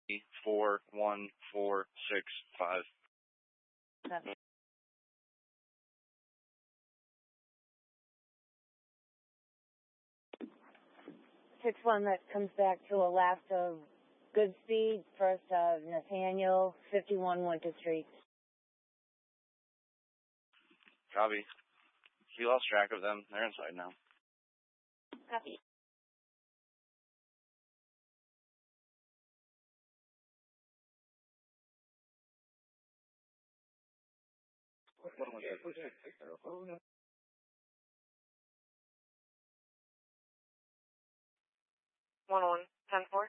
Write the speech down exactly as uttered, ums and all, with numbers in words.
four one four six five. Seven. Six one, that comes back to a last of Goodspeed, first of Nathaniel, fifty-one Winter Street. Copy. We lost track of them. They're inside now. Copy. One one ten four.